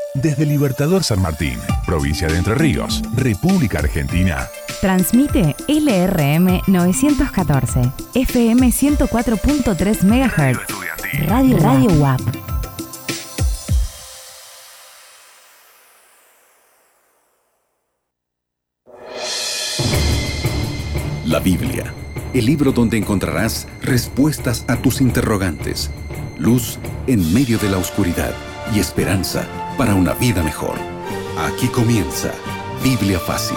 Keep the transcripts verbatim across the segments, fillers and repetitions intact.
Desde Libertador San Martín, provincia de Entre Ríos, República Argentina. Transmite L R M novecientos catorce, F M ciento cuatro punto tres megahertz. Radio Radio U A P. La Biblia, el libro donde encontrarás respuestas a tus interrogantes, luz en medio de la oscuridad y esperanza para una vida mejor. Aquí comienza Biblia Fácil.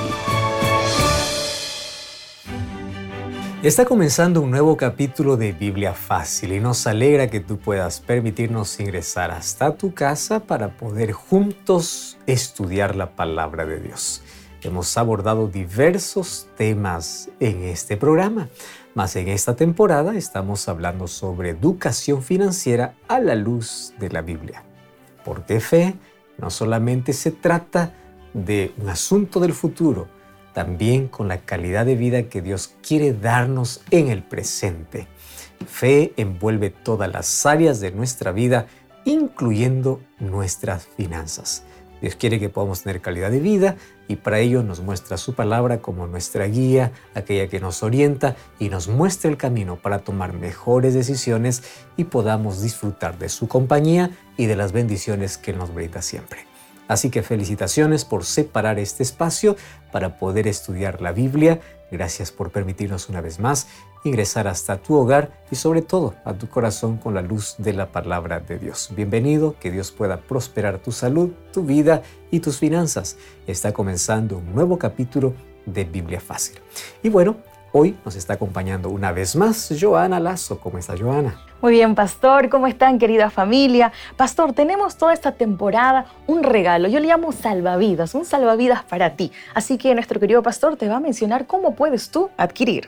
Está comenzando un nuevo capítulo de Biblia Fácil y nos alegra que tú puedas permitirnos ingresar hasta tu casa para poder juntos estudiar la palabra de Dios. Hemos abordado diversos temas en este programa, mas en esta temporada estamos hablando sobre educación financiera a la luz de la Biblia. Porque fe no solamente se trata de un asunto del futuro, también con la calidad de vida que Dios quiere darnos en el presente. Fe envuelve todas las áreas de nuestra vida, incluyendo nuestras finanzas. Dios quiere que podamos tener calidad de vida y para ello nos muestra su palabra como nuestra guía, aquella que nos orienta y nos muestra el camino para tomar mejores decisiones y podamos disfrutar de su compañía y de las bendiciones que Él nos brinda siempre. Así que felicitaciones por separar este espacio para poder estudiar la Biblia. Gracias por permitirnos una vez más ingresar hasta tu hogar y sobre todo a tu corazón con la luz de la palabra de Dios. Bienvenido, que Dios pueda prosperar tu salud, tu vida y tus finanzas. Está comenzando un nuevo capítulo de Biblia Fácil. Y bueno, hoy nos está acompañando una vez más Joana Lazo. ¿Cómo está, Joana? Muy bien, Pastor. ¿Cómo están, querida familia? Pastor, tenemos toda esta temporada un regalo. Yo le llamo salvavidas, un salvavidas para ti. Así que nuestro querido Pastor te va a mencionar cómo puedes tú adquirir.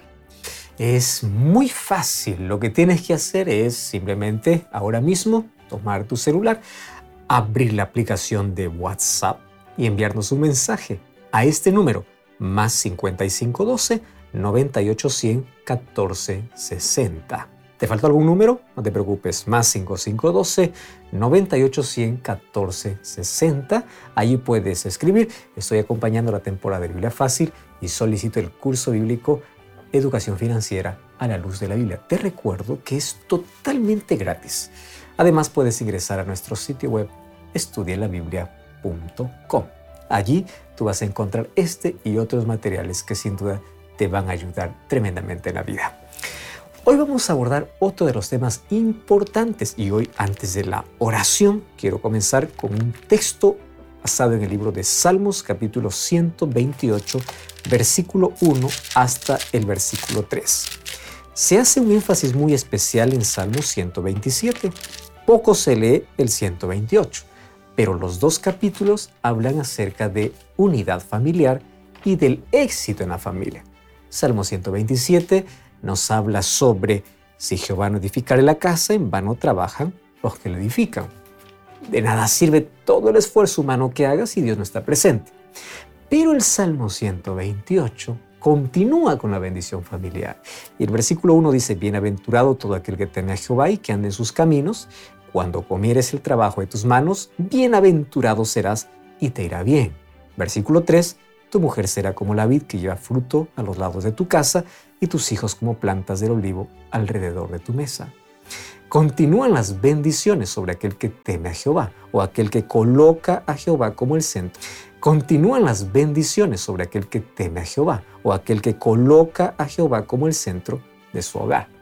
Es muy fácil. Lo que tienes que hacer es simplemente ahora mismo tomar tu celular, abrir la aplicación de WhatsApp y enviarnos un mensaje a este número, más cincuenta y cinco doce, noventa y ocho cien, catorce sesenta. ¿Te faltó algún número? No te preocupes, más cincuenta y cinco doce, noventa y ocho cien, catorce sesenta. Allí puedes escribir: estoy acompañando la temporada de Biblia Fácil y solicito el curso bíblico Educación Financiera a la Luz de la Biblia. Te recuerdo que es totalmente gratis. Además, puedes ingresar a nuestro sitio web estudia la biblia punto com. Allí tú vas a encontrar este y otros materiales que sin duda te van a ayudar tremendamente en la vida. Hoy vamos a abordar otro de los temas importantes y hoy, antes de la oración, quiero comenzar con un texto basado en el libro de Salmos, capítulo ciento veintiocho, versículo uno hasta el versículo tres. Se hace un énfasis muy especial en Salmos ciento veintisiete. Poco se lee el ciento veintiocho, pero los dos capítulos hablan acerca de unidad familiar y del éxito en la familia. Salmo ciento veintisiete nos habla sobre si Jehová no edificare la casa, en vano trabajan los que la edifican. De nada sirve todo el esfuerzo humano que hagas si Dios no está presente. Pero el Salmo ciento veintiocho continúa con la bendición familiar. Y el versículo uno dice: bienaventurado todo aquel que teme a Jehová y que ande en sus caminos. Cuando comieres el trabajo de tus manos, bienaventurado serás y te irá bien. Versículo tres: tu mujer será como la vid que lleva fruto a los lados de tu casa y tus hijos como plantas del olivo alrededor de tu mesa. Continúan las bendiciones sobre aquel que teme a Jehová o aquel que coloca a Jehová como el centro. Continúan las bendiciones sobre aquel que teme a Jehová o aquel que coloca a Jehová como el centro de su hogar.